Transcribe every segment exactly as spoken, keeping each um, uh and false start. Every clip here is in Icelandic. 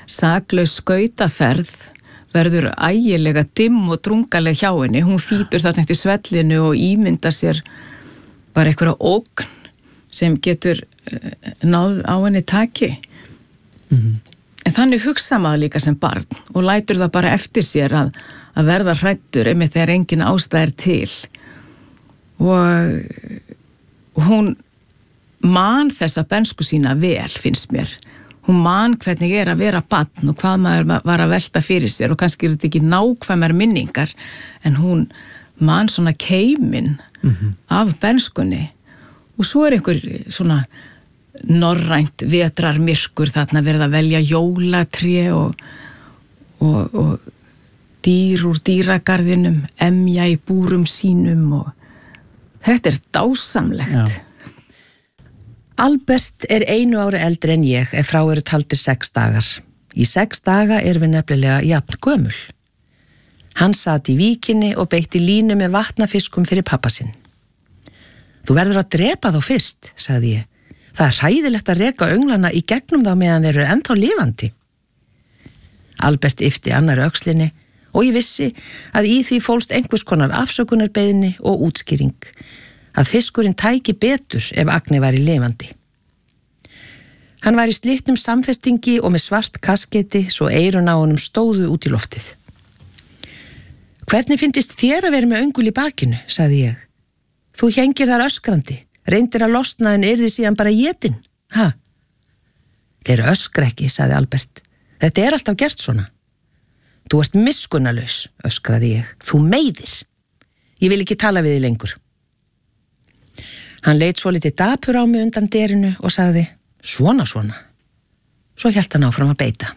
saklaus skautaferð verður ægilega dimm og drungaleg hjá henni. Hún þýtur þarna eftir svellinu og ímyndar sér bara einhverja ógn sem getur náð á henni taki. Mm-hmm. En þannig hugsa maður líka sem barn og lætur það bara eftir sér að, að verða hræddur einmitt þegar engin ástæð er til. Og, og hún man þessa bernsku sína vel, finnst mér. Hún man hvernig er að vera barn og hvað maður var að velta fyrir sér og kannski er þetta ekki nákvæmar minningar en hún man svona keiminn mm-hmm. af bernskunni og svo er einhver svona norrænt vetrarmyrkur þarna verið að velja jólatré og, og, og dýr úr dýragarðinum emja í búrum sínum og þetta er dásamlegt. Já. Albert er einu ári eldri en ég ef frá eru taldir sex dagar. Í sex daga erum við nefnilega jafn gömul. Hann sat í víkinni og beitti línu með vatnafiskum fyrir pappa sinn. Þú verður að drepa þá fyrst, sagði ég. Það er hræðilegt að reka önglana í gegnum þá meðan þeir eru ennþá lifandi. Albert yppti annarri öxlinni og ég vissi að í því fólst einhvers konar afsökunarbeiðni og útskýring. Að fiskurinn tæki betur ef Agni væri lifandi. Hann var í slitnum samfestingi og með svart kasketi svo eyrun á honum stóðu út í loftið. Hvernig fyndist þér að vera með öngul í bakinu, sagði ég. Þú hengir þar öskrandi, reyndir að losna en yrði síðan bara étin. Ha? Þeir öskra ekki, sagði Albert. Þetta er alltaf gert svona. Þú ert miskunnalaus, öskraði ég. Þú meiðir. Ég vil ekki tala við þig lengur. Hann leit svo litið dapur á mig undan derinu og sagði, svona, svona. Svo hélt hann áfram að beita.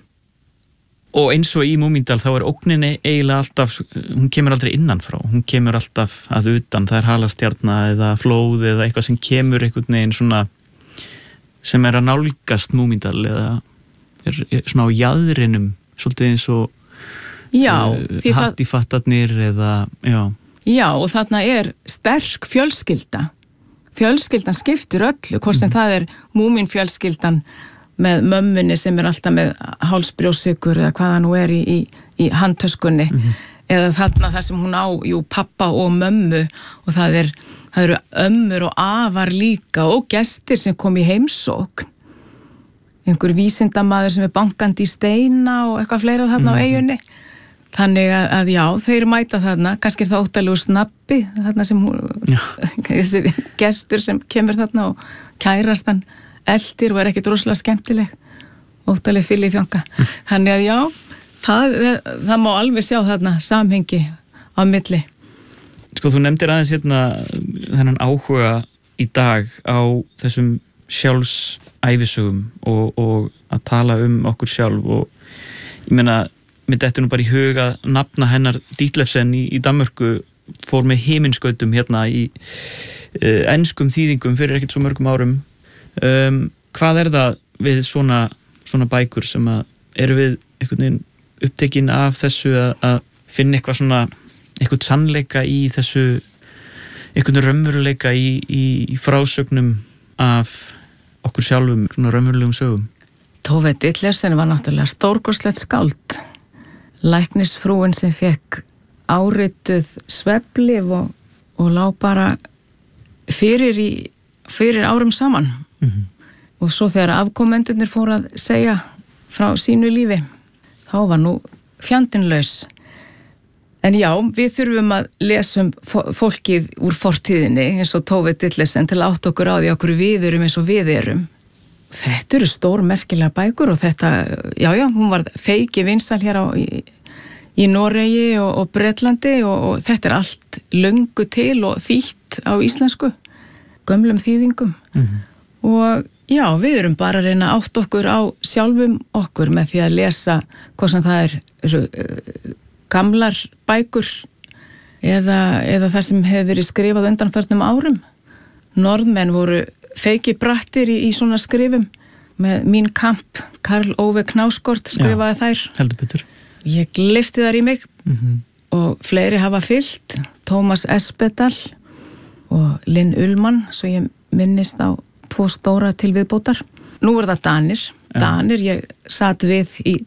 Og eins og í Múmíndal þá er ógninni eiginlega alltaf, hún kemur aldrei innan frá, hún kemur alltaf að utan, það er halastjarna eða flóð eða eitthvað sem kemur einhvern veginn svona, sem er að nálgast Múmíndal eða er svona á jaðrinum, svolítið eins og já, uh, hattifattarnir eða, já. Já, og þarna er sterk fjölskylda. Fjölskyldan skiptur öllu, hvort sem mm. það er Múmínfjölskyldan með mömmunni sem er alltaf með hálsbrjósykur eða hvaða nú er í, í, í handtöskunni mm-hmm. eða þarna það sem hún á, jú, pappa og mömmu og það, er, það eru ömmur og afar líka og gestir sem kom í heimsókn. Einhver vísindamaður sem er bankandi í steina og eitthvað fleira þarna mm-hmm. á eyjunni. Þannig að, að já, þeir mæta þarna, kannski er það óttalegu snabbi, þarna sem hún, þessi gestur sem kemur þarna og kærast hann eldir og er ekkert rosalega skemmtileg, óttaleg fyll í fjanka. Þannig að já, það, það má alveg sjá þarna samhengi á milli. Sko, þú nefndir aðeins hérna þennan áhuga í dag á þessum sjálfsævisögum og, og að tala um okkur sjálf og ég meina, mér dettur nú bara í hug að nafna hennar Ditlevsen í, í Danmörku fór með himinskautum hérna í uh, enskum þýðingum fyrir ekkert svo mörgum árum. Um, hvað er það við svona, svona bækur sem að eru við einhvern veginn upptekin af þessu að, að finna eitthvað svona, eitthvað sannleika í þessu, einhvern raunveruleika í, í, í frásögnum af okkur sjálfum, svona raunverulegum sögum? Tove Ditlevsen var náttúrulega stórkostlegt skáld. Læknisfrúin sem fekk árituð svefnlyf og, og lá bara fyrir, í, fyrir árum saman. Mm-hmm. Og svo þegar afkomendurnir fóru að segja frá sínu lífi, þá var nú fjandinn laus. En já, við þurfum að lesa um fólkið úr fortíðinni eins og Tove Ditlevsen til að átta okkur á því okkur við erum eins og við erum. Þetta eru stór merkilega bækur og þetta, já já, hún var feiki vinsæl hér á, í, í Noregi og, og Bretlandi og, og þetta er allt löngu til og þýtt á íslensku, gömlum þýðingum. Mm-hmm. Og já, við erum bara að reyna að átta okkur á sjálfum okkur með því að lesa hvað sem það er, eru uh, gamlar bækur eða, eða það sem hefur verið skrifað undanförnum árum. Norðmenn voru feiki brattir í, í svona skrifum með Mín Kamp, Karl Ove Knausgård skrifaði já, þær. Heldur betur. Ég lyfti þar í mig mm-hmm. og fleiri hafa fyllt, Tómas Espedal og Linn Ullmann, svo ég minnist á tvo stóra til viðbótar. Nú er það Danir. Ja. Danir, ég satt við í